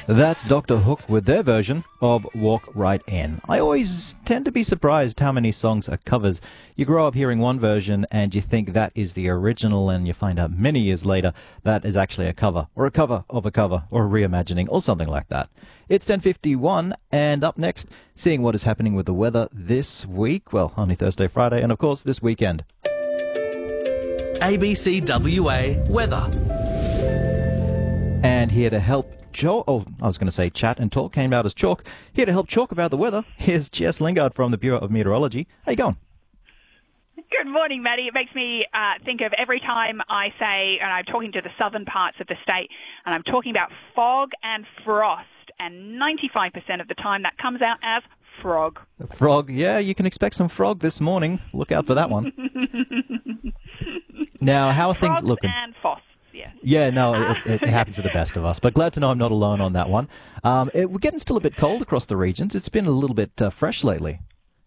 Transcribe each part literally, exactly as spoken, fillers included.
That's Doctor Hook with their version of Walk Right In. I always tend to be surprised how many songs are covers. You grow up hearing one version and you think that is the original, and you find out many years later that is actually a cover, or a cover of a cover, or a reimagining, or something like that. It's ten fifty-one, and up next, seeing what is happening with the weather this week, well, only Thursday, Friday, and of course this weekend. A B C W A weather. And here to help Joe, oh, I was going to say chat and talk, came out as chalk. Here to help chalk about the weather, here's Jess Lingard from the Bureau of Meteorology. How you going? Good morning, Maddie. It makes me uh, think of every time I say, and I'm talking to the southern parts of the state, and I'm talking about fog and frost, and ninety-five percent of the time that comes out as frog. Frog, yeah, you can expect some frog this morning. Look out for that one. Now, how are Frogs things looking? and foss. Yeah. Yeah, no, it, it happens to the best of us. But glad to know I'm not alone on that one. Um, it, we're getting still a bit cold across the regions. It's been a little bit uh, fresh lately.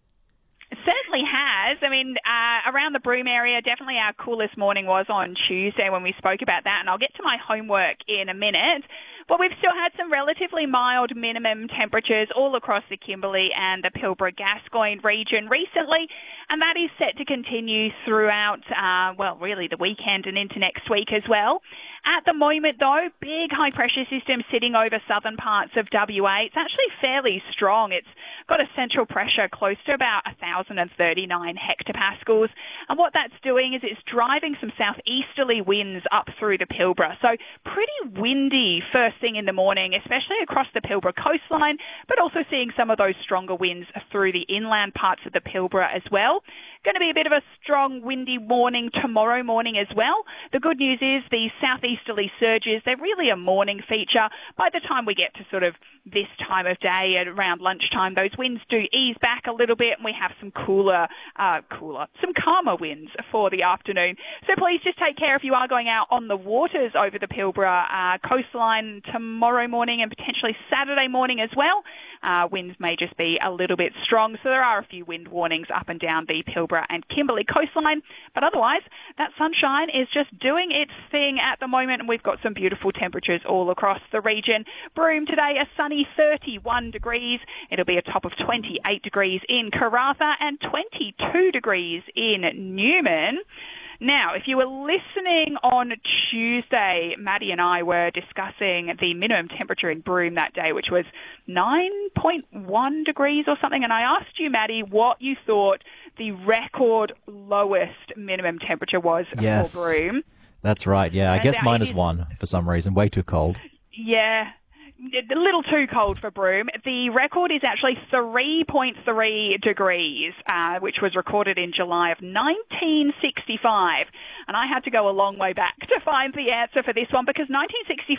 It certainly has. I mean, uh, around the Broome area, definitely our coolest morning was on Tuesday when we spoke about that, and I'll get to my homework in a minute. But we've still had some relatively mild minimum temperatures all across the Kimberley and the Pilbara-Gascoyne region recently, and that is set to continue throughout, uh, well, really the weekend and into next week as well. At the moment, though, big high-pressure system sitting over southern parts of W A. It's actually fairly strong. It's got a central pressure close to about one thousand thirty-nine hectopascals. And what that's doing is it's driving some southeasterly winds up through the Pilbara. So pretty windy first thing in the morning, especially across the Pilbara coastline, but also seeing some of those stronger winds through the inland parts of the Pilbara as well. Going to be a bit of a strong windy morning tomorrow morning as well. The good news is the southeasterly surges, they're really a morning feature. By the time we get to sort of this time of day at around lunchtime, those winds do ease back a little bit, and we have some cooler, uh, cooler, some calmer winds for the afternoon. So please just take care if you are going out on the waters over the Pilbara uh, coastline tomorrow morning and potentially Saturday morning as well. Uh, winds may just be a little bit strong, so there are a few wind warnings up and down the Pilbara and Kimberley coastline, but otherwise that sunshine is just doing its thing at the moment, and we've got some beautiful temperatures all across the region. Broome today a sunny thirty-one degrees. It'll be a top of twenty-eight degrees in Karratha and twenty-two degrees in Newman. Now, if you were listening on Tuesday, Maddie and I were discussing the minimum temperature in Broome that day, which was nine point one degrees or something, and I asked you, Maddie, what you thought the record lowest minimum temperature was Yes, for Broome. That's right, yeah. I And guess that minus is- one for some reason. Way too cold. Yeah. A little too cold for Broome. The record is actually three point three degrees, uh, which was recorded in July of nineteen sixty-five. And I had to go a long way back to find the answer for this one, because nineteen sixty-five